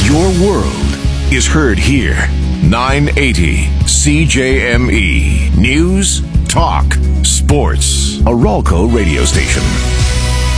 Your world is heard here. 980 CJME. News, talk, sports. A Ralco radio station.